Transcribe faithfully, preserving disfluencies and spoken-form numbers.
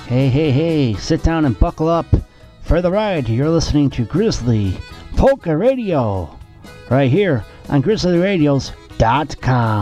Hey, hey, hey, sit down and buckle up for the ride. You're listening to Grizzly Polka Radio right here on grizzly radios dot com.